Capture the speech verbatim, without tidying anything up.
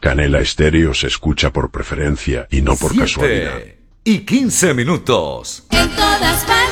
Canela Estéreo se escucha por preferencia y no por Siete casualidad. y quince minutos. En todas partes.